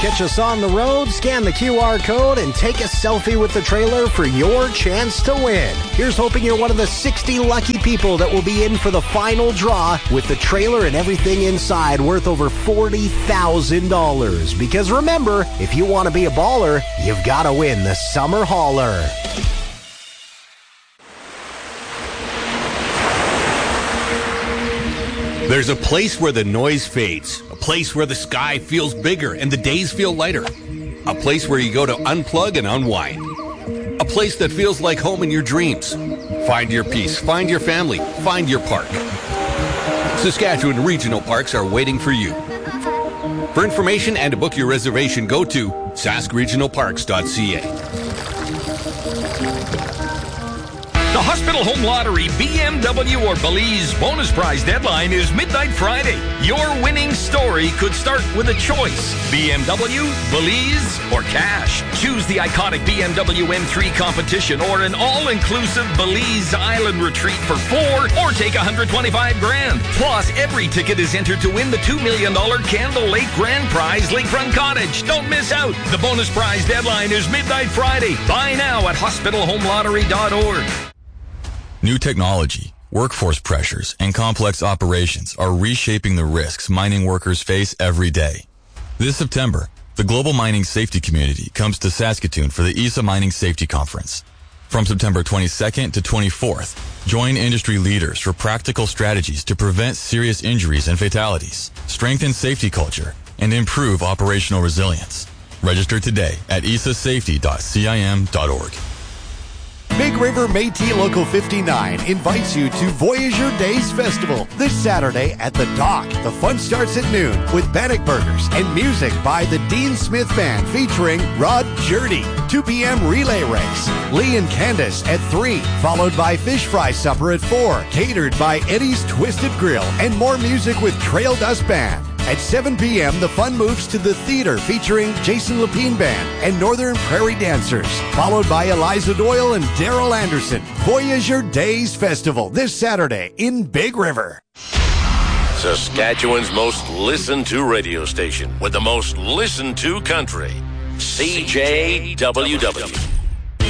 Catch us on the road, scan the QR code, and take a selfie with the trailer for your chance to win. Here's hoping you're one of the 60 lucky people that will be in for the final draw with the trailer and everything inside worth over $40,000. Because remember, if you want to be a baller, you've got to win the Summer Hauler. There's a place where the noise fades, a place where the sky feels bigger and the days feel lighter, a place where you go to unplug and unwind, a place that feels like home in your dreams. Find your peace, find your family, find your park. Saskatchewan Regional Parks are waiting for you. For information and to book your reservation, go to saskregionalparks.ca. The Hospital Home Lottery BMW or Belize bonus prize deadline is midnight Friday. Your winning story could start with a choice: BMW, Belize, or cash. Choose the iconic BMW M3 competition or an all-inclusive Belize Island retreat for $4 or take $125,000. Plus, every ticket is entered to win the $2 million Candle Lake Grand Prize Lakefront Cottage. Don't miss out. The bonus prize deadline is midnight Friday. Buy now at hospitalhomelottery.org. New technology, workforce pressures, and complex operations are reshaping the risks mining workers face every day. This September, the global mining safety community comes to Saskatoon for the ESA Mining Safety Conference. From September 22nd to 24th, join industry leaders for practical strategies to prevent serious injuries and fatalities, strengthen safety culture, and improve operational resilience. Register today at esasafety.cim.org. Big River Métis Local 59 invites you to Voyageur Days Festival this Saturday at the Dock. The fun starts at noon with Bannock Burgers and music by the Dean Smith Band featuring Rod Jurdy. 2 p.m. relay race. Lee and Candace at 3, followed by fish fry supper at 4, catered by Eddie's Twisted Grill, and more music with Trail Dust Band. At 7 p.m., the fun moves to the theater featuring Jason Lapine Band and Northern Prairie Dancers, followed by Eliza Doyle and Daryl Anderson. Voyageur Days Festival this Saturday in Big River. Saskatchewan's most listened to radio station with the most listened to country. CJWW.